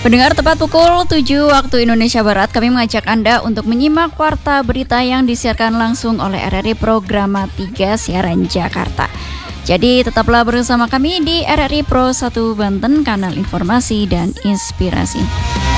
Pendengar, tepat pukul 7 waktu Indonesia Barat, kami mengajak Anda untuk menyimak warta berita yang disiarkan langsung oleh RRI Programa 3 Siaran Jakarta. Jadi tetaplah bersama kami di RRI Pro 1 Banten, kanal informasi dan inspirasi.